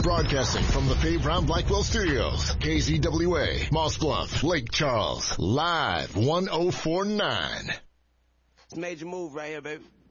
Broadcasting from the Faye Brown Blackwell Studios, KZWA, Moss Bluff, Lake Charles, live 1049. It's a major move right here, baby.